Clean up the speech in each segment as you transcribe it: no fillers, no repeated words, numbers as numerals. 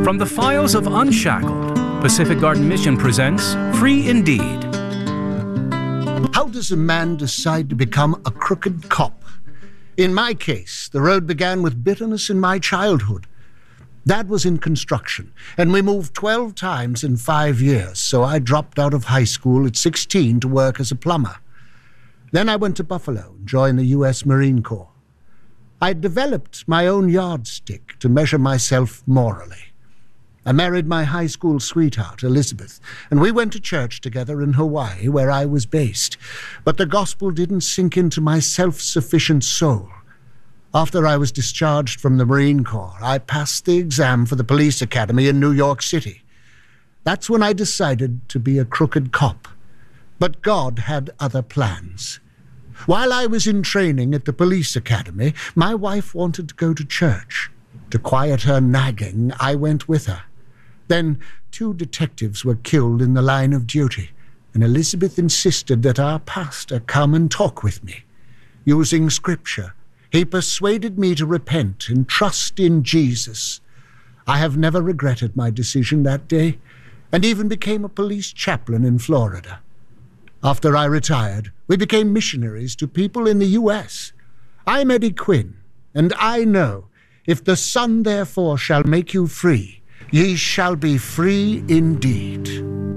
From the files of Unshackled, Pacific Garden Mission presents Free Indeed. How does a man decide to become a crooked cop? In my case, the road began with bitterness in my childhood. Dad was in construction, and we moved 12 times in 5 years, so I dropped out of high school at 16 to work as a plumber. Then I went to Buffalo and joined the U.S. Marine Corps. I developed my own yardstick to measure myself morally. I married my high school sweetheart, Elizabeth, and we went to church together in Hawaii, where I was based. But the gospel didn't sink into my self-sufficient soul. After I was discharged from the Marine Corps, I passed the exam for the police academy in New York City. That's when I decided to be a crooked cop. But God had other plans. While I was in training at the police academy, my wife wanted to go to church. To quiet her nagging, I went with her. Then 2 detectives were killed in the line of duty, and Elizabeth insisted that our pastor come and talk with me. Using scripture, he persuaded me to repent and trust in Jesus. I have never regretted my decision that day, and even became a police chaplain in Florida. After I retired, we became missionaries to people in the U.S. I'm Eddie Quinn, and I know, if the Son therefore shall make you free, ye shall be free indeed.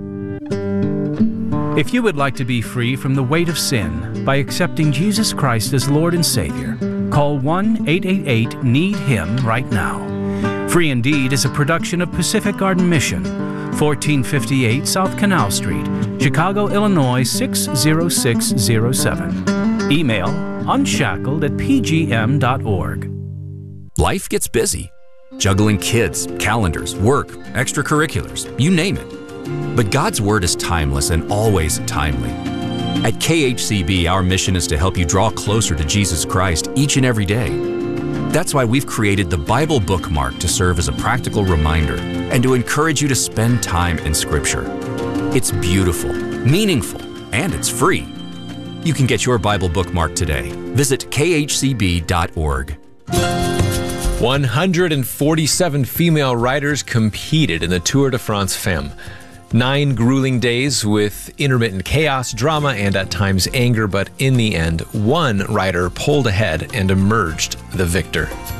If you would like to be free from the weight of sin by accepting Jesus Christ as Lord and Savior, call 1-888-NEED-HIM right now. Free Indeed is a production of Pacific Garden Mission, 1458 South Canal Street, Chicago, Illinois 60607. Email unshackled@pgm.org. Life gets busy. Juggling kids, calendars, work, extracurriculars, you name it. But God's Word is timeless and always timely. At KHCB, our mission is to help you draw closer to Jesus Christ each and every day. That's why we've created the Bible Bookmark to serve as a practical reminder and to encourage you to spend time in Scripture. It's beautiful, meaningful, and it's free. You can get your Bible Bookmark today. Visit khcb.org. 147 female riders competed in the Tour de France Femme. 9 grueling days with intermittent chaos, drama, and at times anger, but in the end, one rider pulled ahead and emerged the victor.